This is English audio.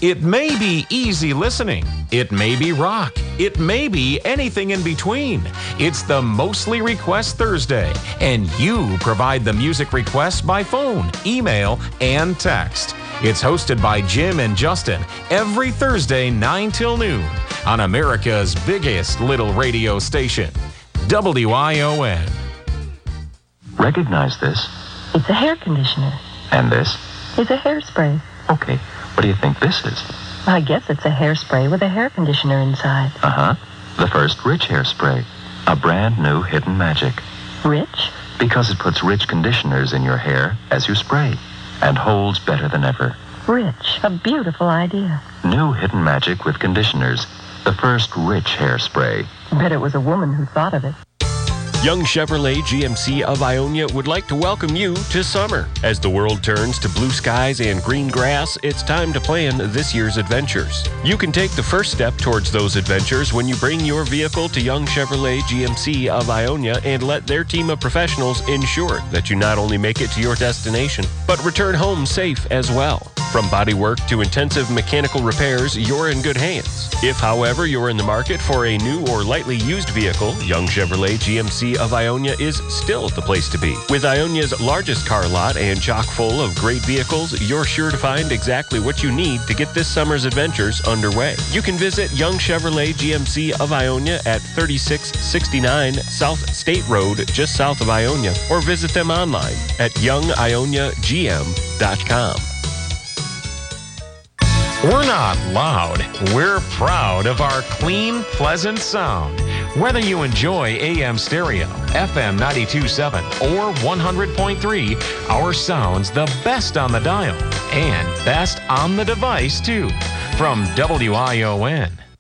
It may be easy listening. It may be rock. It may be anything in between. It's the Mostly Request Thursday, and you provide the music requests by phone, email, and text. It's hosted by Jim and Justin every Thursday, 9 till noon, on America's biggest little radio station, WION. Recognize this. It's a hair conditioner. And this? It's a hairspray. Okay, what do you think this is? I guess it's a hairspray with a hair conditioner inside. Uh-huh. The first Rich hairspray. A brand new hidden magic. Rich? Because it puts rich conditioners in your hair as you spray and holds better than ever. Rich. A beautiful idea. New hidden magic with conditioners. The first Rich hairspray. Bet it was a woman who thought of it. Young Chevrolet GMC of Ionia would like to welcome you to summer. As the world turns to blue skies and green grass, it's time to plan this year's adventures. You can take the first step towards those adventures when you bring your vehicle to Young Chevrolet GMC of Ionia and let their team of professionals ensure that you not only make it to your destination, but return home safe as well. From bodywork to intensive mechanical repairs, you're in good hands. If, however, you're in the market for a new or lightly used vehicle, Young Chevrolet GMC of Ionia is still the place to be. With Ionia's largest car lot and chock full of great vehicles, you're sure to find exactly what you need to get this summer's adventures underway. You can visit Young Chevrolet GMC of Ionia at 3669 South State Road, just south of Ionia, or visit them online at youngioniagm.com. We're not loud. We're proud of our clean, pleasant sound. Whether you enjoy AM stereo, FM 92.7, or 100.3, our sound's the best on the dial and best on the device, too. From WION,